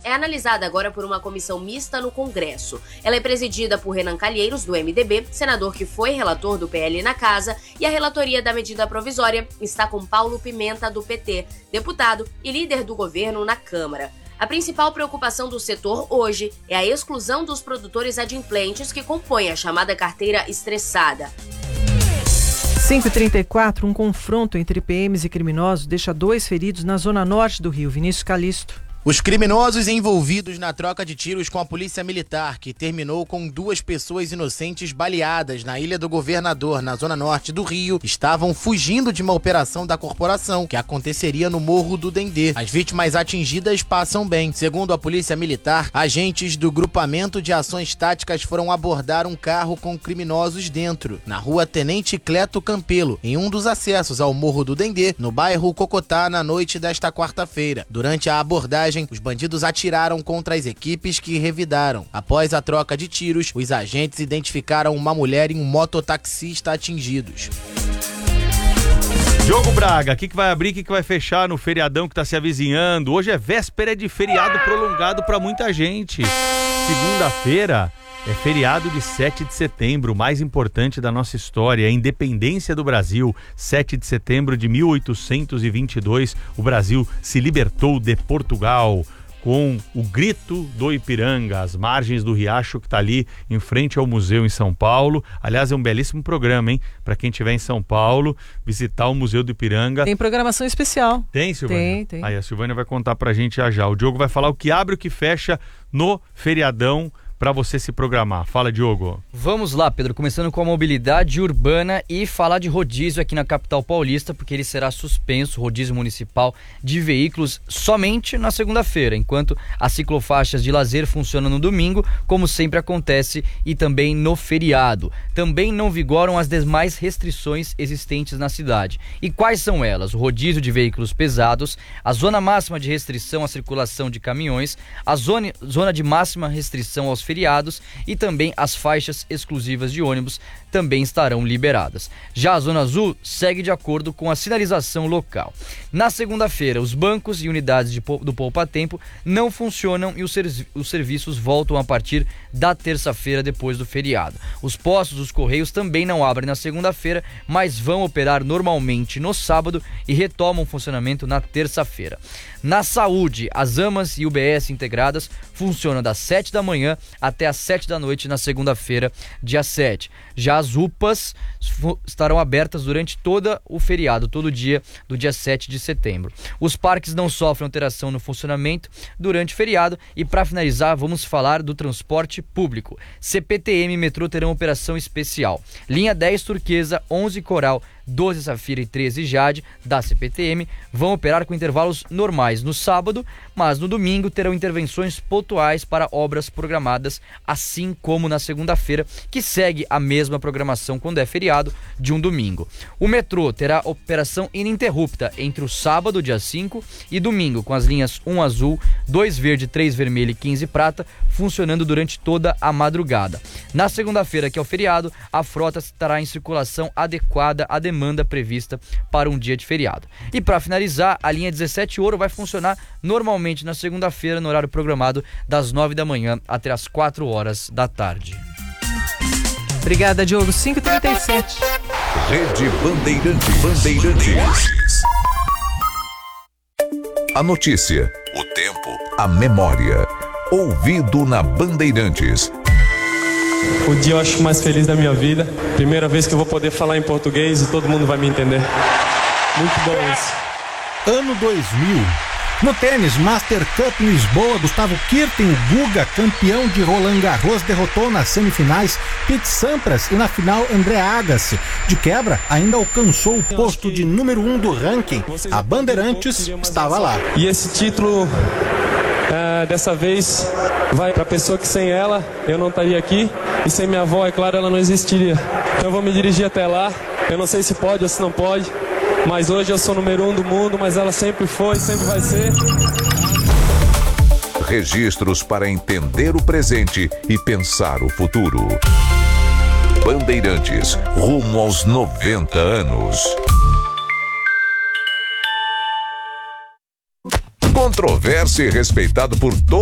é analisada agora por uma comissão mista no Congresso. Ela é presidida por Renan Calheiros, do MDB, senador que foi relator do PL na Casa, e a relatoria da medida provisória está com Paulo Pimenta, do PT, deputado e líder do governo na Câmara. A principal preocupação do setor hoje é a exclusão dos produtores adimplentes que compõem a chamada carteira estressada. 5h34, um confronto entre PMs e criminosos deixa 2 feridos na zona norte do Rio. Vinícius Calisto. Os criminosos envolvidos na troca de tiros com a polícia militar, que terminou com 2 pessoas inocentes baleadas na Ilha do Governador, na zona norte do Rio, estavam fugindo de uma operação da corporação, que aconteceria no Morro do Dendê. As vítimas atingidas passam bem. Segundo a polícia militar, agentes do Grupamento de Ações Táticas foram abordar um carro com criminosos dentro, na rua Tenente Cleto Campelo, em um dos acessos ao Morro do Dendê, no bairro Cocotá, na noite desta quarta-feira. Durante a abordagem, os bandidos atiraram contra as equipes que revidaram. Após a troca de tiros, os agentes identificaram uma mulher e um mototaxista atingidos. Diogo Braga, o que vai abrir, o que vai fechar no feriadão que está se avizinhando? Hoje é véspera de feriado prolongado para muita gente. Segunda-feira é feriado de 7 de setembro, o mais importante da nossa história, a independência do Brasil. 7 de setembro de 1822, o Brasil se libertou de Portugal com o Grito do Ipiranga, às margens do riacho que está ali em frente ao museu em São Paulo. Aliás, é um belíssimo programa, hein? Para quem estiver em São Paulo, visitar o Museu do Ipiranga. Tem programação especial. Tem, Silvânia? Tem. Aí a Silvânia vai contar pra gente já. O Diogo vai falar o que abre e o que fecha no feriadão para você se programar. Fala, Diogo. Vamos lá, Pedro, começando com a mobilidade urbana e falar de rodízio aqui na capital paulista, porque ele será suspenso, rodízio municipal de veículos, somente na segunda-feira, enquanto as ciclofaixas de lazer funcionam no domingo, como sempre acontece, e também no feriado. Também não vigoram as demais restrições existentes na cidade. E quais são elas? O rodízio de veículos pesados, a zona máxima de restrição à circulação de caminhões, a zona de máxima restrição aos feriados e também as faixas exclusivas de ônibus também estarão liberadas. Já a Zona Azul segue de acordo com a sinalização local. Na segunda-feira, os bancos e unidades do Poupa Tempo não funcionam e os serviços voltam a partir da terça-feira depois do feriado. Os postos dos Correios também não abrem na segunda-feira, mas vão operar normalmente no sábado e retomam o funcionamento na terça-feira. Na saúde, as AMAs e UBS integradas funcionam das 7 da manhã até as 7 da noite na segunda-feira, dia 7. Já as UPAs estarão abertas durante todo o feriado, todo dia do dia 7 de setembro. Os parques não sofrem alteração no funcionamento durante o feriado e, para finalizar, vamos falar do transporte público. CPTM e metrô terão operação especial. Linha 10 Turquesa, 11 Coral, 12 Safira e 13 Jade da CPTM vão operar com intervalos normais no sábado, mas no domingo terão intervenções pontuais para obras programadas, assim como na segunda-feira, que segue a mesma programação quando é feriado de um domingo. O metrô terá operação ininterrupta entre o sábado, dia 5, e domingo, com as linhas 1 azul, 2 verde, 3 vermelho e 15 prata, funcionando durante toda a madrugada. Na segunda-feira, que é o feriado, a frota estará em circulação adequada à demanda prevista para um dia de feriado. E para finalizar, a linha 17 Ouro vai funcionar normalmente na segunda-feira, no horário programado das 9 da manhã até as 4 horas da tarde. Obrigada, Diogo. 5h37. Rede Bandeirantes. A notícia, o tempo, a memória. Ouvido na Bandeirantes. O dia eu acho mais feliz da minha vida. Primeira vez que eu vou poder falar em português e todo mundo vai me entender. Muito bom isso. Ano 2000. No tênis, Master Cup em Lisboa, Gustavo Kirten, o Guga, campeão de Roland Garros, derrotou nas semifinais Pete Sampras e na final André Agassi. De quebra, ainda alcançou o posto de número 1 do ranking. A Bandeirantes estava lá. E esse título, dessa vez, vai para a pessoa que sem ela eu não estaria aqui. E sem minha avó, é claro, ela não existiria. Então eu vou me dirigir até lá. Eu não sei se pode ou se não pode. Mas hoje eu sou número 1 do mundo, mas ela sempre foi, sempre vai ser. Registros para entender o presente e pensar o futuro. Bandeirantes, rumo aos 90 anos. Controverso e respeitado por todos.